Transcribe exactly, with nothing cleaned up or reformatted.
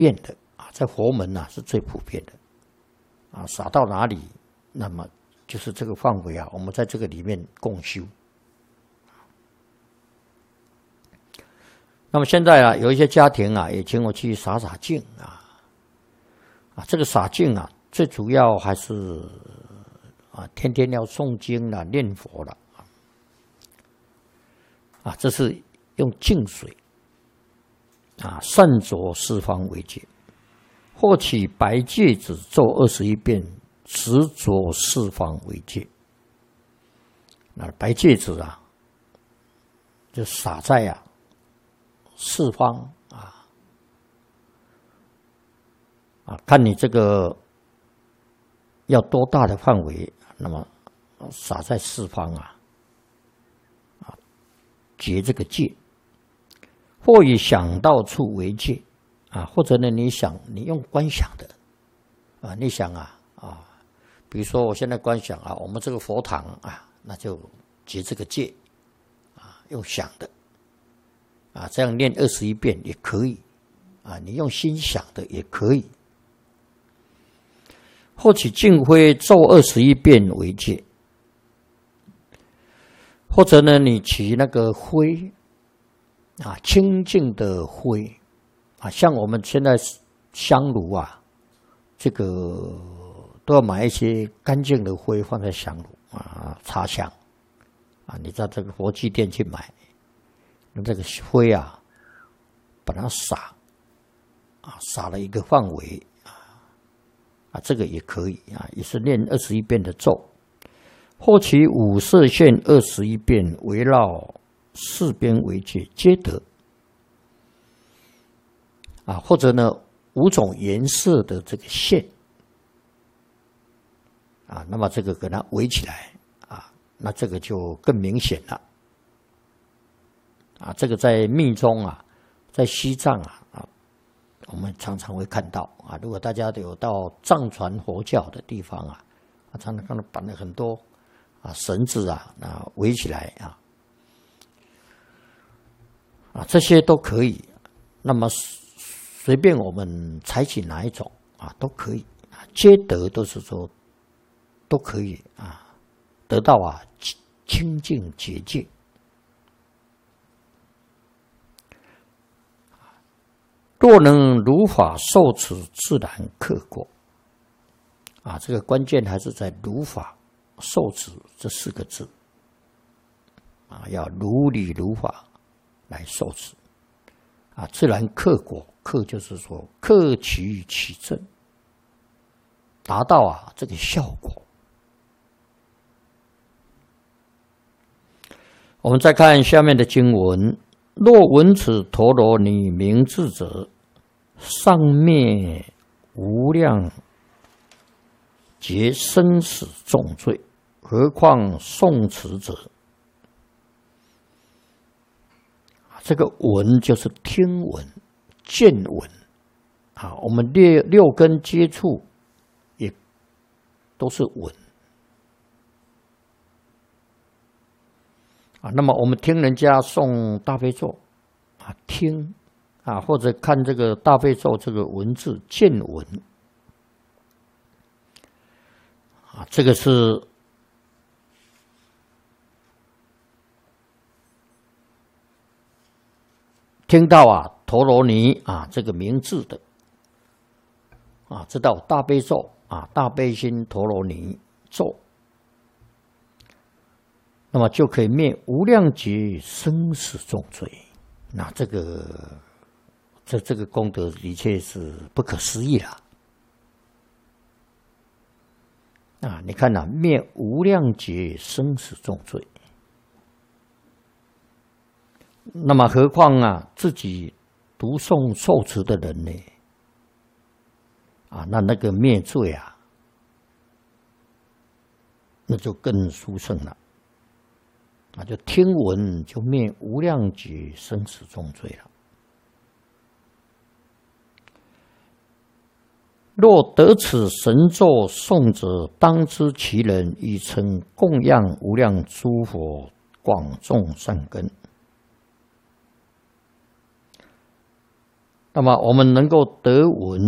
遍的啊，在佛门啊是最普遍的啊，撒到哪里，那么就是这个范围啊，我们在这个里面共修。那么现在啊，有一些家庭啊，也请我去洒洒净啊，啊，这个洒净啊，最主要还是啊，天天要诵经啦、念佛啦，啊，这是用净水啊，善着四方为戒，或取白芥子咒二十一遍，实着四方为戒。那白芥子啊，就洒在啊。四方啊啊，看你这个要多大的范围，那么撒在四方啊啊，结这个戒，或以想到处为戒啊，或者呢，你想你用观想的啊，你想啊啊，比如说我现在观想啊，我们这个佛堂啊，那就结这个戒啊，用想的。啊，这样念二十一遍也可以，啊，你用心想的也可以。或取净灰咒二十一遍为戒，或者呢，你取那个灰，啊，清净的灰，啊，像我们现在香炉啊，这个都要买一些干净的灰放在香炉啊，插香，啊，你到这个佛具店去买。用这个灰啊，把它撒啊，撒了一个范围啊，啊，这个也可以啊，也是念二十一遍的咒，或取五色线二十一遍，围绕四边为界，皆得啊，或者呢，五种颜色的这个线啊，那么这个给它围起来啊，那这个就更明显了。啊，这个在密宗啊，在西藏啊啊，我们常常会看到啊。如果大家有到藏传佛教的地方啊，啊，常常看到绑了很多啊绳子啊，啊围起来啊，啊这些都可以。那么随便我们采取哪一种啊，都可以啊，皆得都是说都可以啊，得到啊清净洁净。若能如法受持，自然克过。啊，这个关键还是在如法受持这四个字。啊，要如理如法来受持。啊，自然克果，克就是说克其其正，达到啊这个效果。我们再看下面的经文。若闻此陀罗尼名字者，上灭无量劫生死重罪，何况诵持者？这个闻就是听闻、见闻啊，我们六六根接触也都是闻啊。那么我们听人家诵大悲咒啊，听啊，或者看这个大悲咒这个文字见闻啊，这个是听到啊陀罗尼啊这个名字的啊，知道大悲咒啊，大悲心陀罗尼咒。那么就可以灭无量劫生死重罪，那这个这这个功德的确是不可思议了啊！你看呐、啊，灭无量劫生死重罪，那么何况啊自己读诵受持的人呢？啊，那那个灭罪啊，那就更殊胜了。啊，就听闻就灭无量劫生死重罪了。若得此神咒诵者，当知其人已曾供养无量诸佛，广种善根。 那么我们能够得闻